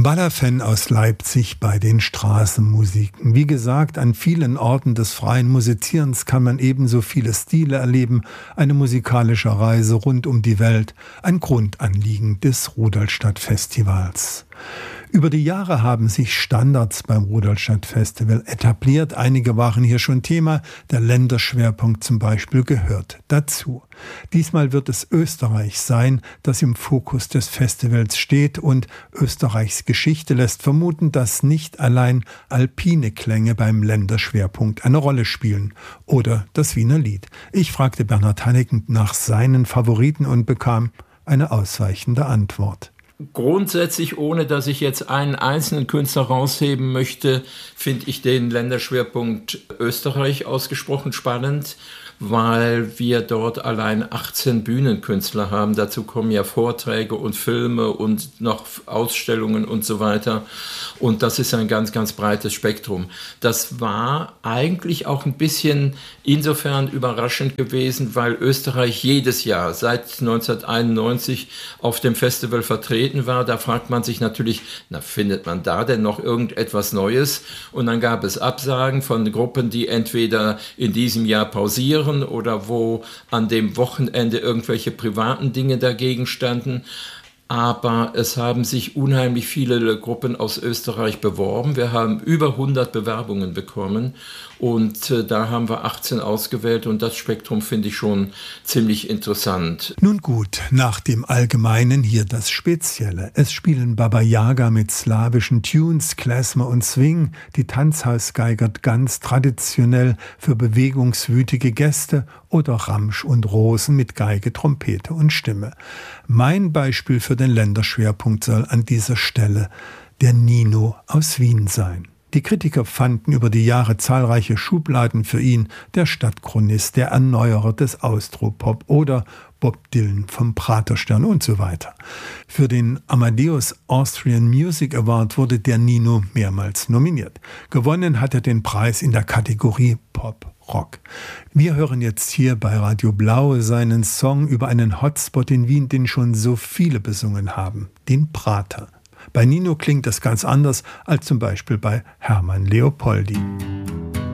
Balafan aus Leipzig bei den Straßenmusiken. Wie gesagt, an vielen Orten des freien Musizierens kann man ebenso viele Stile erleben, eine musikalische Reise rund um die Welt, ein Grundanliegen des Rudolstadt-Festivals. Über die Jahre haben sich Standards beim Rudolstadt-Festival etabliert. Einige waren hier schon Thema. Der Länderschwerpunkt zum Beispiel gehört dazu. Diesmal wird es Österreich sein, das im Fokus des Festivals steht, und Österreichs Geschichte lässt vermuten, dass nicht allein alpine Klänge beim Länderschwerpunkt eine Rolle spielen oder das Wiener Lied. Ich fragte Bernhard Hanneken nach seinen Favoriten und bekam eine ausweichende Antwort. Grundsätzlich, ohne dass ich jetzt einen einzelnen Künstler rausheben möchte, finde ich den Länderschwerpunkt Österreich ausgesprochen spannend, weil wir dort allein 18 Bühnenkünstler haben. Dazu kommen ja Vorträge und Filme und noch Ausstellungen und so weiter. Und das ist ein ganz, ganz breites Spektrum. Das war eigentlich auch ein bisschen insofern überraschend gewesen, weil Österreich jedes Jahr seit 1991 auf dem Festival vertreten war. Da fragt man sich natürlich, findet man da denn noch irgendetwas Neues? Und dann gab es Absagen von Gruppen, die entweder in diesem Jahr pausieren oder wo an dem Wochenende irgendwelche privaten Dinge dagegen standen. Aber es haben sich unheimlich viele Gruppen aus Österreich beworben. Wir haben über 100 Bewerbungen bekommen und da haben wir 18 ausgewählt und das Spektrum finde ich schon ziemlich interessant. Nun gut, nach dem Allgemeinen hier das Spezielle. Es spielen Baba Yaga mit slawischen Tunes, Klezmer und Swing. Die Tanzhaus geigert ganz traditionell für bewegungswütige Gäste oder Ramsch und Rosen mit Geige, Trompete und Stimme. Mein Beispiel für den Länderschwerpunkt soll an dieser Stelle der Nino aus Wien sein. Die Kritiker fanden über die Jahre zahlreiche Schubladen für ihn, der Stadtchronist, der Erneuerer des Austropop oder Bob Dylan vom Praterstern und so weiter. Für den Amadeus Austrian Music Award wurde der Nino mehrmals nominiert. Gewonnen hat er den Preis in der Kategorie Pop Rock. Wir hören jetzt hier bei Radio Blau seinen Song über einen Hotspot in Wien, den schon so viele besungen haben, den Prater. Bei Nino klingt das ganz anders als zum Beispiel bei Hermann Leopoldi.